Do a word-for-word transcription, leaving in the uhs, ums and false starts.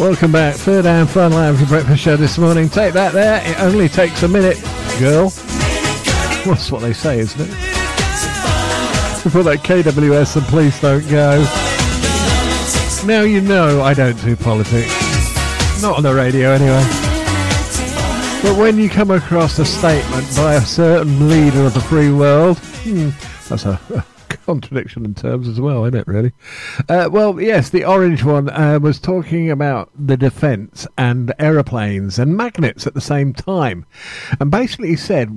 Welcome back. Third and Fun Line for breakfast show this morning. Take that there. It only takes a minute, girl. That's what they say, isn't it? Before that K W S and Please Don't Go. Now you know I don't do politics. Not on the radio anyway. But when you come across a statement by a certain leader of the free world, hmm, that's a... contradiction in terms as well, isn't it, really? Uh, well, yes, the orange one uh, was talking about the defence and aeroplanes and magnets at the same time. And basically said